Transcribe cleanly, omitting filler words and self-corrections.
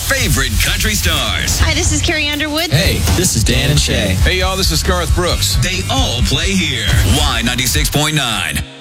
favorite country stars. Hi, this is Carrie Underwood. Hey, this is Dan and Shay. Hey, y'all, this is Garth Brooks. They all play here. Y96.9.